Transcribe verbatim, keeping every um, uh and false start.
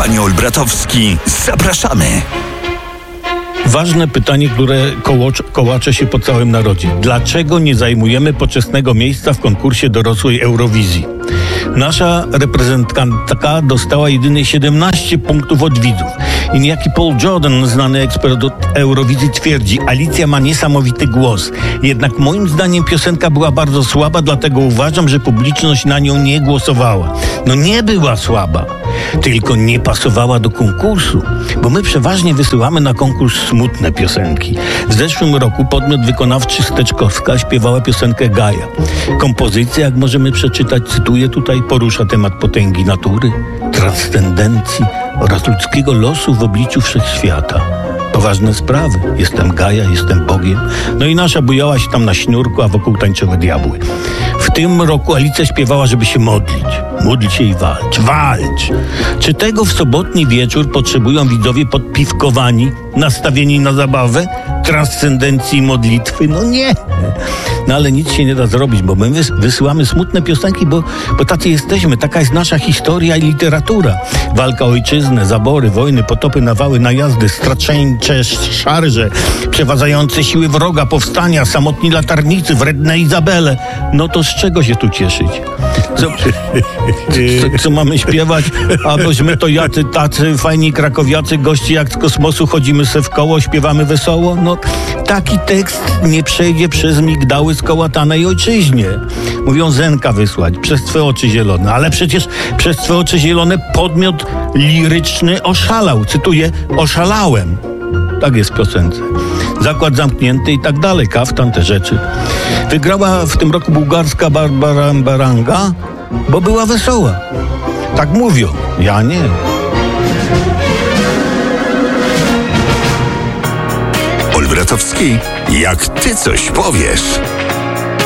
Panie Olbratowski, zapraszamy. Ważne pytanie, które kołocze, kołacze się po całym narodzie. Dlaczego nie zajmujemy poczesnego miejsca w konkursie dorosłej Eurowizji? Nasza reprezentantka dostała jedynie siedemnaście punktów od widzów. I niejaki Paul Jordan, znany ekspert od Eurowizji, twierdzi: Alicja ma niesamowity głos. Jednak moim zdaniem piosenka była bardzo słaba, dlatego uważam, że publiczność na nią nie głosowała. No nie była słaba, tylko nie pasowała do konkursu, bo my przeważnie wysyłamy na konkurs smutne piosenki. W zeszłym roku podmiot wykonawczy Steczkowska śpiewała piosenkę Gaja. Kompozycja, jak możemy przeczytać, cytuję tutaj, porusza temat potęgi natury, transcendencji oraz ludzkiego losu w obliczu wszechświata. Poważne sprawy. Jestem Gaja, jestem Bogiem. No i nasza bujała się tam na śniurku, a wokół tańczyły diabły. W tym roku Alicja śpiewała, żeby się modlić. Módl się i walcz. Walcz! Czy tego w sobotni wieczór potrzebują widzowie podpiwkowani, nastawieni na zabawę, transcendencji modlitwy? No nie! No ale nic się nie da zrobić, bo my wys- wysyłamy smutne piosenki, bo, bo tacy jesteśmy. Taka jest nasza historia i literatura. Walka o ojczyznę, zabory, wojny, potopy, nawały, najazdy, straceńcze szarże, przeważające siły wroga, powstania, samotni latarnicy, wredne Izabele. No to z czego się tu cieszyć? Co, co, co mamy śpiewać? A bośmy to jacy tacy fajni krakowiacy goście, jak z kosmosu chodzimy se w koło, śpiewamy wesoło? No taki tekst nie przejdzie przez migdały skołatanej ojczyźnie. Mówią Zenka wysłać, przez twe oczy zielone. Ale przecież przez twe oczy zielone podmiot liryczny oszalał. Cytuję: oszalałem. Tak jest w piosence. Zakład zamknięty i tak dalej. Kaftan, te rzeczy. Wygrała w tym roku bułgarska Barbara Baranga, bo była wesoła. Tak mówią. Ja nie. Olbratowski, jak ty coś powiesz.